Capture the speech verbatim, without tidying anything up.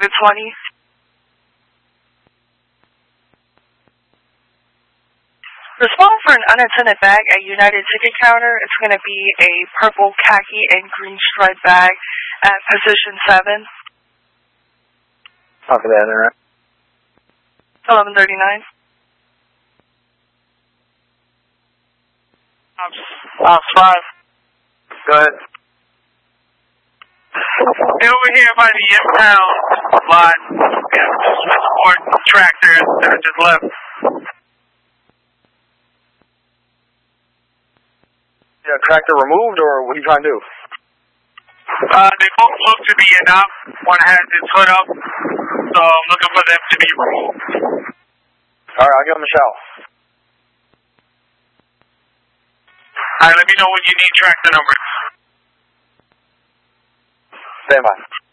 Exhibit twenty. Respond for an unattended bag at United Ticket Counter. It's going to be a purple, khaki, and green striped bag at position seven. Copy that, alright. eleven thirty-nine. Ops five. Go ahead. Hey, over here by the impound lot, we have two switchboard tractors that are just left. Yeah, tractor removed, or what are you trying to do? Uh, they both look to be enough. One has its hood up, so I'm looking for them to be removed. Alright, I'll give them a shout. Alright, let me know when you need tractor numbers. Stand by.